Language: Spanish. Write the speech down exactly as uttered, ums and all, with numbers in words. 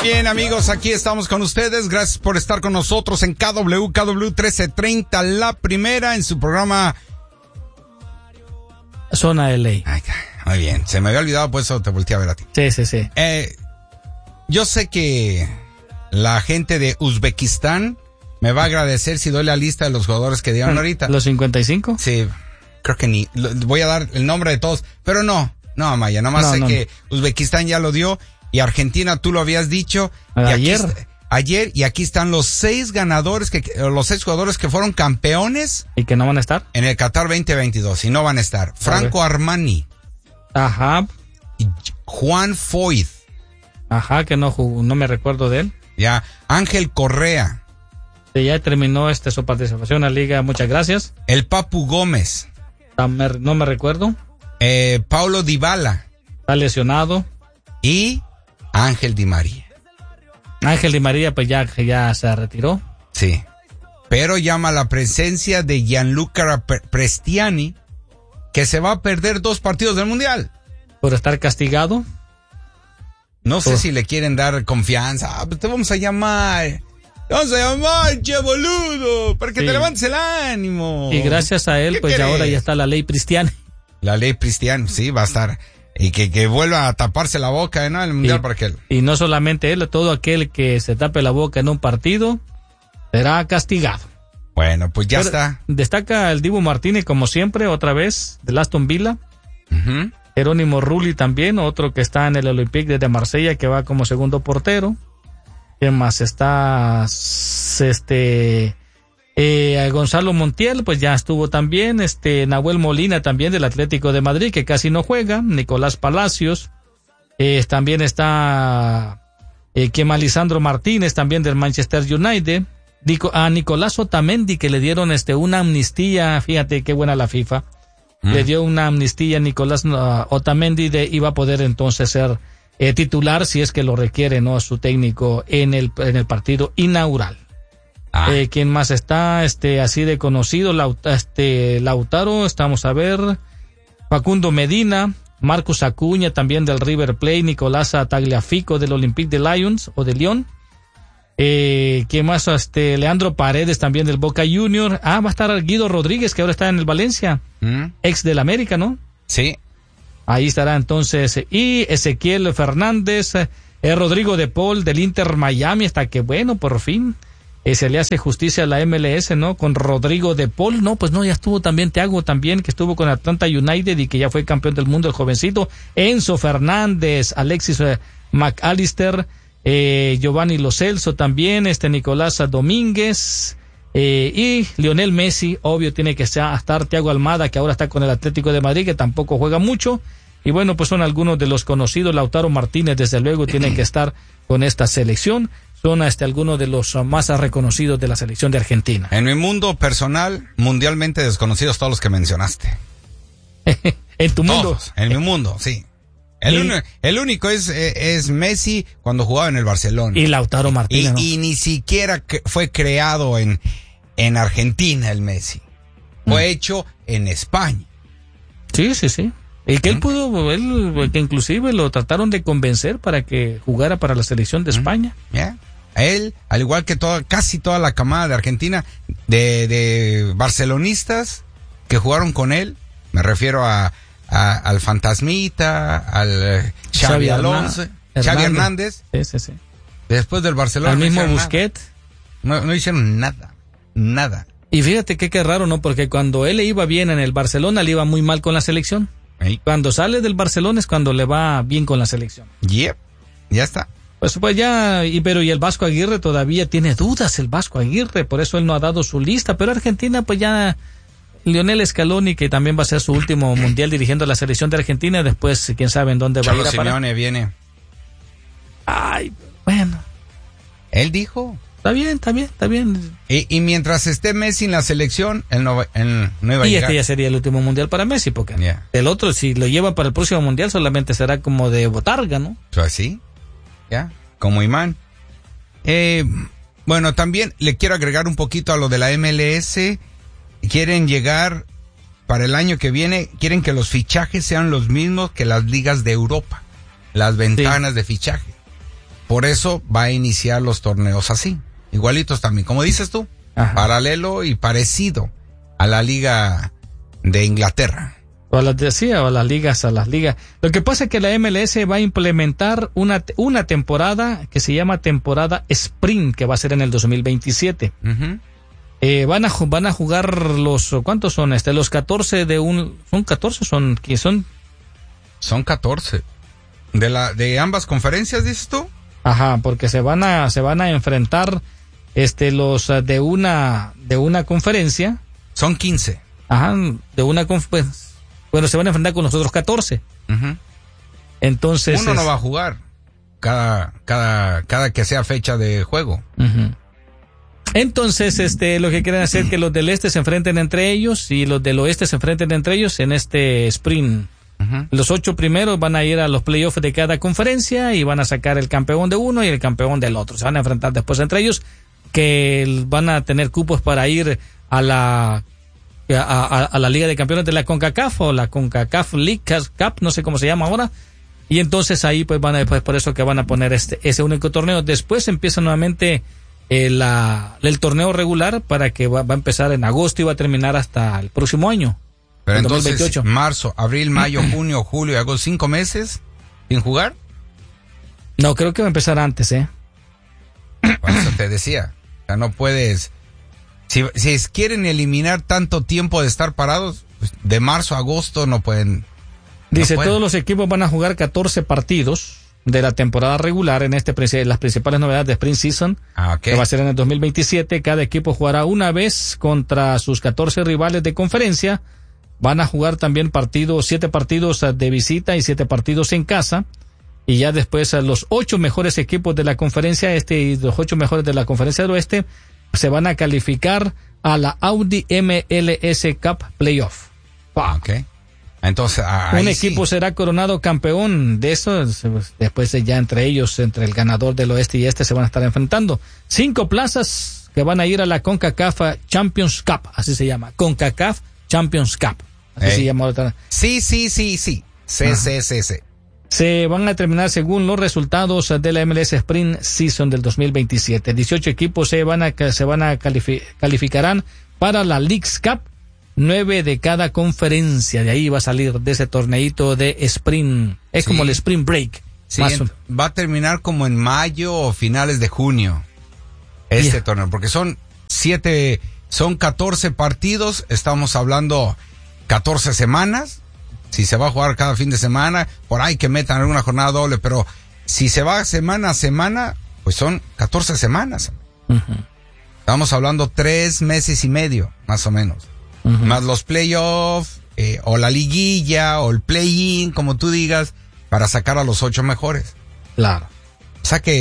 Bien, amigos, aquí estamos con ustedes. Gracias por estar con nosotros en K W, K W trece treinta, la primera en su programa Zona L A. Ay, muy bien, se me había olvidado, pues eso te volteé a ver a ti. Sí, sí, sí. Eh, yo sé que la gente de Uzbekistán me va a agradecer si doy la lista de los jugadores que dieron ahorita. ¿Los cincuenta y cinco? Sí, creo que ni. Voy a dar el nombre de todos, pero no, no, Maya, nomás no, sé no, que no. Uzbekistán ya lo dio y Argentina tú lo habías dicho. Ayer. Y aquí, ayer, y aquí están los seis ganadores, que los seis jugadores que fueron campeones. ¿Y que no van a estar? En el Qatar veinte veintidós, y no van a estar. Franco Armani. Ajá. Y Juan Foyt. Ajá, que no jugó, no me recuerdo de él. Ya. Ángel Correa. Sí, ya terminó este, su participación en la liga, muchas gracias. El Papu Gómez. No me recuerdo. Eh, Paulo Dybala. Está lesionado. Y Ángel Di María. Ángel Di María pues ya, ya se retiró. Sí. Pero llama la presencia de Gianluca Prestiani, que se va a perder dos partidos del Mundial. Por estar castigado. No sé Por... si le quieren dar confianza. Ah, pues te vamos a llamar. Te vamos a llamar, che boludo, para que sí. te levantes el ánimo. Y gracias a él, pues ya ahora ya está la ley Prestiani. La ley Prestiani, sí, va a estar. Y que, que vuelva a taparse la boca, ¿no? En el Mundial y, para que él. Y no solamente él, todo aquel que se tape la boca en un partido será castigado. Bueno, pues ya Pero está. Destaca el Dibu Martínez, como siempre, otra vez, del Aston Villa. Uh-huh. Jerónimo Rulli también, otro que está en el Olympique de Marsella, que va como segundo portero. ¿Quién más está? Este... Eh, Gonzalo Montiel, pues ya estuvo también, este Nahuel Molina también del Atlético de Madrid, que casi no juega, Nicolás Palacios, eh, también está eh, Kemal Lisandro Martínez también del Manchester United, Dico, a Nicolás Otamendi que le dieron este una amnistía, fíjate qué buena la FIFA, mm. le dio una amnistía a Nicolás uh, Otamendi de iba a poder entonces ser eh, titular si es que lo requiere, ¿no? Su técnico en el en el partido inaugural. Ah. Eh, ¿Quién más está? Este, así de conocido, Laut- este, Lautaro, estamos a ver, Facundo Medina, Marcos Acuña también del River Plate, Nicolás Tagliafico del Olympique de Lions o de Lyon. Eh, ¿quién más? Este, Leandro Paredes también del Boca Junior. Ah, va a estar Guido Rodríguez, que ahora está en el Valencia, ¿Mm? ex del América, ¿no? Sí. Ahí estará entonces, y Ezequiel Fernández, eh, Rodrigo de Paul del Inter Miami, hasta que bueno, por fin. Eh, se le hace justicia a la M L S, ¿no? Con Rodrigo de Paul, no, pues no, ya estuvo también Thiago también, que estuvo con Atlanta United y que ya fue campeón del mundo, el jovencito. Enzo Fernández, Alexis eh, McAllister, eh, Giovanni Lo Celso también, este Nicolás Domínguez, eh, y Lionel Messi, obvio tiene que estar Thiago Almada, que ahora está con el Atlético de Madrid, que tampoco juega mucho. Y bueno, pues son algunos de los conocidos. Lautaro Martínez, desde luego, tiene que estar con esta selección. Son este, algunos de los más reconocidos de la selección de Argentina. En mi mundo personal, mundialmente desconocidos todos los que mencionaste. En tu mundo. Todos, en mi mundo, sí. El, un, el único es, es Messi cuando jugaba en el Barcelona. Y Lautaro Martínez. Y, ¿no? y ni siquiera fue creado en, en Argentina el Messi. Fue mm. hecho en España. Sí, sí, sí. Y que él pudo, él, que inclusive lo trataron de convencer para que jugara para la selección de España. Ya. Yeah. Él, al igual que toda, casi toda la camada de Argentina, de, de barcelonistas que jugaron con él, me refiero a, a al Fantasmita, al Xavi, Xavi Alonso, Hernández. Xavi Hernández. Sí, sí, sí. Después del Barcelona. Al mismo Busquets. No, no hicieron nada, nada. Y fíjate que qué raro, ¿no? Porque cuando él le iba bien en el Barcelona, le iba muy mal con la selección. ¿Sí? Cuando sale del Barcelona es cuando le va bien con la selección. Yep, ya está. Pues, pues ya, y, pero y el Vasco Aguirre todavía tiene dudas, el Vasco Aguirre, por eso él no ha dado su lista, pero Argentina pues ya, Lionel Scaloni, que también va a ser su último mundial dirigiendo la selección de Argentina, después quién sabe en dónde Cholo va a ir a parar. Simeone viene. Ay, bueno. Él dijo. Está bien, está bien, está bien. Y, y mientras esté Messi en la selección, él no, él no iba a y llegar. este ya sería el último mundial para Messi, porque yeah. el otro, si lo lleva para el próximo mundial, solamente será como de botarga, ¿no? Pues sí, ya, como imán. Eh, bueno, también le quiero agregar un poquito a lo de la M L S. Quieren llegar para el año que viene, quieren que los fichajes sean los mismos que las ligas de Europa, las ventanas sí. de fichaje. por eso va a iniciar los torneos así, igualitos también, como dices tú, ajá, paralelo y parecido a la liga de Inglaterra. O a las decía, o a las ligas, a las ligas. Lo que pasa es que la M L S va a implementar una, una temporada que se llama temporada Sprint, que va a ser en el dos mil veintisiete. Uh-huh. Eh, van a van a jugar los, ¿cuántos son? Este, los catorce de un, son catorce, son, ¿qué son? Son catorce. De la, de ambas conferencias, dices tú. Ajá, porque se van a, se van a enfrentar, este, los de una, de una conferencia. Son quince. Ajá, de una conferencia. Bueno, se van a enfrentar con los otros catorce. Uh-huh. Entonces. Uno es... no va a jugar cada, cada, cada que sea fecha de juego. Uh-huh. Entonces, este, lo que quieren hacer es que los del este se enfrenten entre ellos y los del oeste se enfrenten entre ellos en este sprint. Uh-huh. Los ocho primeros van a ir a los playoffs de cada conferencia y van a sacar el campeón de uno y el campeón del otro. Se van a enfrentar después entre ellos, que van a tener cupos para ir a la A, a, a la Liga de Campeones de la CONCACAF o la CONCACAF League Cup, no sé cómo se llama ahora, y entonces ahí pues van a, pues por eso que van a poner este ese único torneo. Después empieza nuevamente eh, la, el torneo regular para que va, va a empezar en agosto y va a terminar hasta el próximo año. Pero entonces, dos mil veintiocho. Marzo, abril, mayo, junio, julio, agosto, cinco meses sin jugar. No, creo que va a empezar antes, ¿eh? Por eso te decía, o sea, no puedes... Si, si quieren eliminar tanto tiempo de estar parados, pues de marzo a agosto no pueden. Dice, no pueden. Todos los equipos van a jugar catorce partidos de la temporada regular en este las principales novedades de Sprint Season, ah, okay, que va a ser en el dos mil veintisiete. Cada equipo jugará una vez contra sus catorce rivales de conferencia. Van a jugar también partidos, siete partidos de visita y siete partidos en casa. Y ya después los ocho mejores equipos de la conferencia este y los ocho mejores de la conferencia del oeste se van a calificar a la Audi M L S Cup Playoff. Wow. Okay. Entonces, un equipo sí será coronado campeón de eso. Después ya entre ellos, entre el ganador del oeste y este, se van a estar enfrentando. Cinco plazas que van a ir a la CONCACAF Champions Cup, así se llama. CONCACAF Champions Cup. Así hey. se llama otra. Sí, sí, sí, sí. C C C C. Se van a terminar según los resultados de la M L S Sprint Season del dos mil veintisiete. dieciocho equipos se van a se van a califi- calificarán para la Leagues Cup, nueve de cada conferencia. De ahí va a salir de ese torneito de Sprint. Es sí, como el Sprint Break. Sí, en, va a terminar como en mayo o finales de junio este yeah. torneo, porque son siete, son catorce partidos, estamos hablando catorce semanas. Si se va a jugar cada fin de semana, por ahí que metan alguna jornada doble, pero si se va semana a semana, pues son catorce semanas. Uh-huh. Estamos hablando tres meses y medio, más o menos. Uh-huh. Más los playoffs, eh, o la liguilla, o el play-in, como tú digas, para sacar a los ocho mejores. Claro. O sea que